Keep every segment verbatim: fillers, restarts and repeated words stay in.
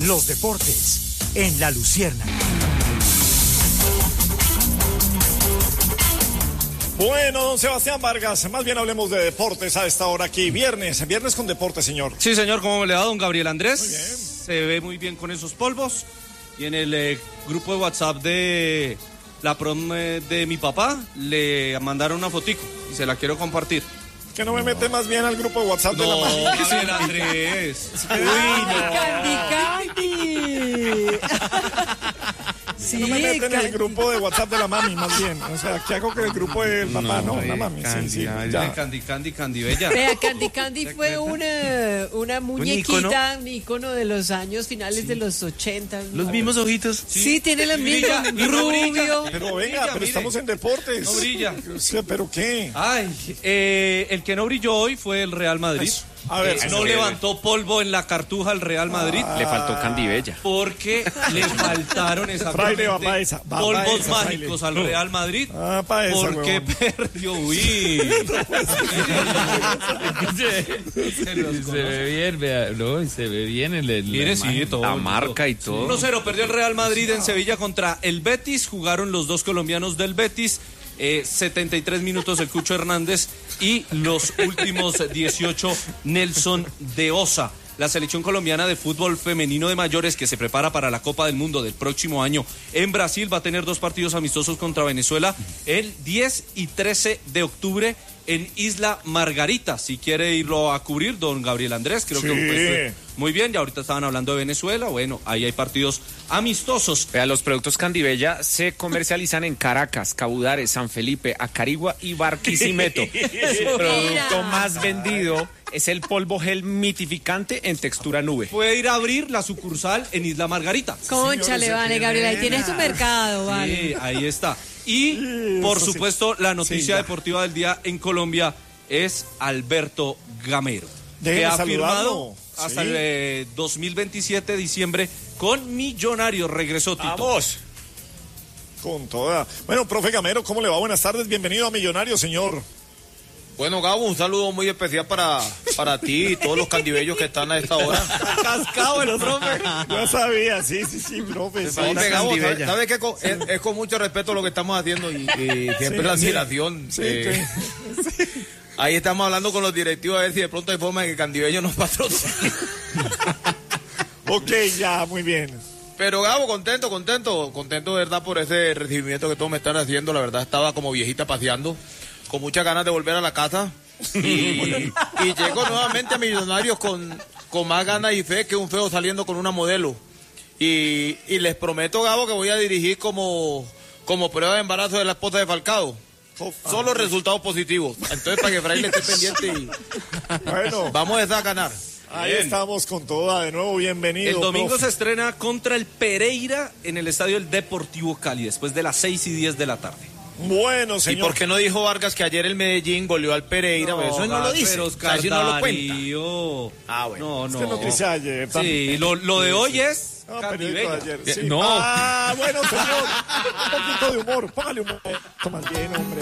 los deportes en La Luciérnaga. Bueno, don Sebastián Vargas, más bien hablemos de deportes a esta hora aquí. Viernes, viernes con deportes, señor. Sí, señor, ¿cómo le va, don Gabriel Andrés? Muy bien. Se ve muy bien con esos polvos. Y en el eh, grupo de WhatsApp de la prom eh, de mi papá le mandaron una fotico y se la quiero compartir. Que no me mete más bien al grupo de WhatsApp no, de la mami. Gabriel Andrés. Candy, Candy. Sí, no me meten en Candy. el grupo de WhatsApp de la mami, más bien. O sea, ¿qué hago con el grupo del papá? No, no la mami. Candy, sí, sí, ay, ya. Candy, Candy, Candy Bella. Vea, Candy Candy fue una, una muñequita, un ícono de los años finales Sí. de los ochenta. Los mismos ojitos. Sí, sí tiene la misma, Brilla, no brilla. rubio. Pero venga, brilla, pero mire. estamos en deportes. No brilla. O sea, ¿pero qué? Ay, eh, el que no brilló hoy fue el Real Madrid. Eso. A ver, Eh, señor. no levantó polvo en la cartuja al Real Madrid. Le faltó Candy Bella. Porque le faltaron Fraile, va pa' exactamente esa, va pa' polvos esa, mágicos Fraile. al Real Madrid. Ah, pa' esa, Porque huevón. perdió. Uy. Se los Se ve bien, vea, no, y se ve bien el, el Mire, la, sí, imagen, todo la bonito. marca y todo. uno cero perdió el Real Madrid en Sevilla contra el Betis. Jugaron los dos colombianos del Betis. Eh, setenta y tres minutos el Cucho Hernández y los últimos dieciocho Nelson de Osa. La selección colombiana de fútbol femenino de mayores que se prepara para la Copa del Mundo del próximo año en Brasil va a tener dos partidos amistosos contra Venezuela el diez y trece de octubre en Isla Margarita. Si quiere irlo a cubrir, don Gabriel Andrés, creo Sí. que pues, muy bien. Ya ahorita estaban hablando de Venezuela. Bueno, ahí hay partidos amistosos. Vea, los productos Candy Bella se comercializan en Caracas, Cabudare, San Felipe, Acarigua y Barquisimeto. Su producto más vendido es el polvo gel mitificante en textura nube. Puede ir a abrir la sucursal en Isla Margarita. Cónchale, vale, Gabriela, ahí tienes tu mercado, vale. Sí, ahí está. Y, por eso sí. supuesto, la noticia Sí, ya. deportiva del día en Colombia es Alberto Gamero, Déjeme que ha saludarlo. firmado hasta Sí. el eh, dos mil veintisiete de diciembre con Millonarios. Regresó Tito. ¡Vamos! Con toda. Bueno, profe Gamero, ¿cómo le va? Buenas tardes, bienvenido a Millonarios, señor. Bueno, Gabo, un saludo muy especial para, para ti y todos los candibellos que están a esta hora. Cascado el profe. Ya sabía, sí, sí, sí, profe. sí. Hombre, Gabo, Candy ¿sabe, Bella. sabe que co- es, es con mucho respeto lo que estamos haciendo y, y siempre Sí, la sí. admiración. Sí, eh, que- Ahí estamos hablando con los directivos a ver si de pronto hay forma de que Candibello nos patrocine. Ok, ya, muy bien. Pero Gabo, contento, contento, contento de verdad por ese recibimiento que todos me están haciendo. La verdad estaba como viejita paseando, con muchas ganas de volver a la casa. Y, y llego nuevamente a Millonarios con, con más ganas y fe que un feo saliendo con una modelo. Y, y les prometo, Gabo, que voy a dirigir como, como prueba de embarazo de la esposa de Falcao. Solo resultados positivos. Entonces, para que Fraile esté pendiente y Bueno, vamos a estar a ganar. ahí estamos con toda. De nuevo, bienvenido. El domingo profe. se estrena contra el Pereira en el estadio del Deportivo Cali, después de las seis y diez de la tarde. Bueno, ¿Y señor. por qué no dijo Vargas que ayer el Medellín goleó al Pereira? Eso no lo dice. Pero O sea, eso no lo cuenta. Darío. Ah, bueno. No, Es no. que noticia ayer Sí, también. lo, lo de hoy es No, Candy periódico de Bella. ayer, sí. No. Ah, bueno, señor. Un poquito de humor. Póngale humor. Toma bien, hombre.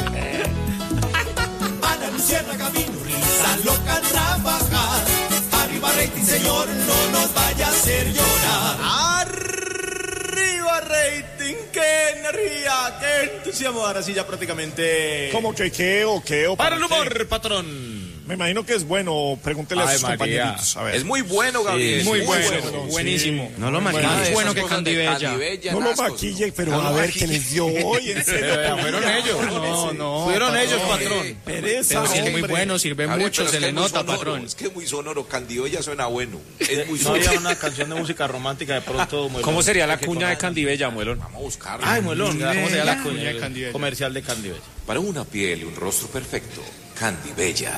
Ana Luciana Camino, risa loca trabajar. Arriba rating, señor, no nos vaya a hacer llorar. Arriba rating, qué energía, qué entusiasmo. Ahora sí ya prácticamente. ¿Cómo que qué o qué o Para el qué? humor, patrón. Me imagino que es bueno. Pregúntele a Ay, sus María. compañeritos. A ver. Es muy bueno, Gabriel. Sí, muy sí, bueno. bueno, Buenísimo. sí. No lo Bueno, maquilles. es bueno que Candy Bella. No lo maquille, pero a ver qué les dio hoy. En serio. Pero ya fueron ellos. No, no. Fueron patrón. ellos, patrón. Pereza, Pero sí es muy hombre. bueno, sirve Gabriel, mucho, pero se es que le es muy nota, sonoro, patrón. Es que es muy sonoro, Candibella suena bueno. Es muy No sonoro. había una canción de música romántica de pronto. Muelón. ¿Cómo sería la cuña de Candy Bella, Muelón? Vamos a buscarlo. Ay, Muelón, ¿cómo sería la Bella. cuña De Candy Bella. comercial de Candy Bella? Para una piel y un rostro perfecto, Candibella.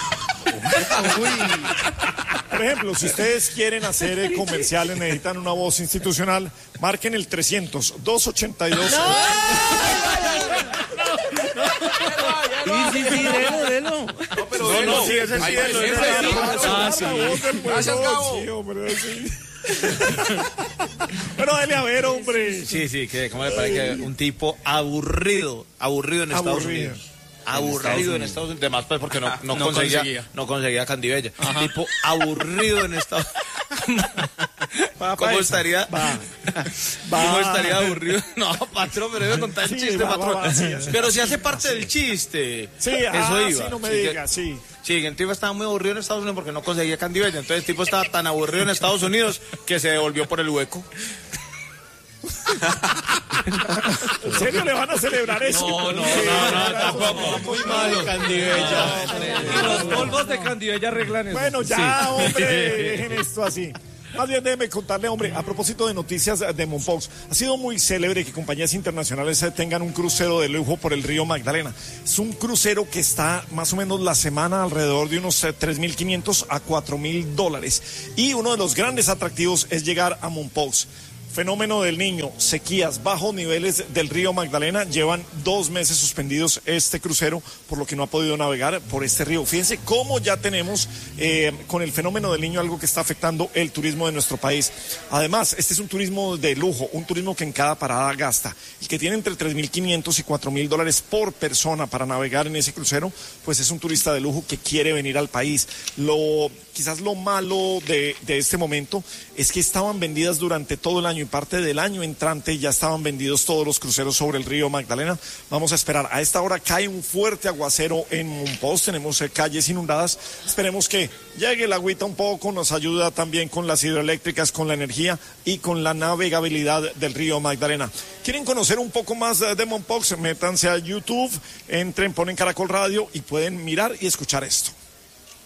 Por ejemplo, si ustedes quieren hacer eh, comerciales, necesitan una voz institucional, marquen el trescientos, doscientos ochenta y dos. Sí, sí, sí, delo, delo. No, pero No, no, sí, ese sí Ay, es, ese ese sí, sí. sí. Ah, sí. Gracias, Gabo. Sí, hombre, sí. Pero dale a ver, hombre. Sí, sí, que ¿cómo le parece que un tipo aburrido, aburrido en Estados Aburrido. Unidos? Aburrido en Estados Unidos. Además, pues porque no, no, No conseguía, conseguía. no conseguía Candibella. Tipo aburrido en Estados ¿Cómo, ¿Cómo estaría? Va. Va. ¿Cómo estaría aburrido? No, patrón, pero debe contar el sí, chiste, va, patrón. Va, va, sí, pero si hace parte del chiste. Sí, eso ah, iba. Sí, no me sí, digas, sí. Sí, el tipo estaba muy aburrido en Estados Unidos porque no conseguía Candy Bella. Entonces el tipo estaba tan aburrido en Estados Unidos que se devolvió por el hueco. ¿En serio le van a celebrar eso? No, no, no, no, tampoco. Muy malo, Candy Bella. Y los polvos de Candy Bella arreglan eso. Bueno, ya, sí. Hombre, dejen esto así. Más bien déjeme contarle, hombre, a propósito de noticias de Mompox, ha sido muy célebre que compañías internacionales tengan un crucero de lujo por el río Magdalena. Es un crucero que está más o menos la semana alrededor de unos tres mil quinientos a cuatro mil dólares. Y uno de los grandes atractivos es llegar a Mompox. Fenómeno del Niño, sequías, bajos niveles del río Magdalena, llevan dos meses suspendidos este crucero, por lo que no ha podido navegar por este río. Fíjense cómo ya tenemos eh, con el fenómeno del Niño algo que está afectando el turismo de nuestro país. Además, este es un turismo de lujo, un turismo que en cada parada gasta, y que tiene entre tres mil quinientos y cuatro mil dólares por persona para navegar en ese crucero, pues es un turista de lujo que quiere venir al país. Lo, quizás lo malo de, de este momento es que estaban vendidas durante todo el año, y parte del año entrante ya estaban vendidos todos los cruceros sobre el río Magdalena. Vamos a esperar. A esta hora cae un fuerte aguacero en Mompox, tenemos eh, calles inundadas. Esperemos que llegue el agüita un poco, nos ayuda también con las hidroeléctricas, con la energía y con la navegabilidad del río Magdalena. ¿Quieren conocer un poco más de Mompox? Métanse a YouTube, entren, ponen Caracol Radio y pueden mirar y escuchar esto.